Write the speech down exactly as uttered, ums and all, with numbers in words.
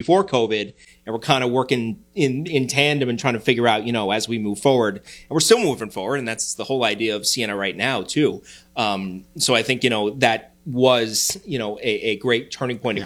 before COVID, and we're kind of working in, in tandem and trying to figure out, you know, as we move forward. And we're still moving forward, and that's the whole idea of Sienna right now, too. Um, so I think, you know, that was, you know, a, a great turning point, a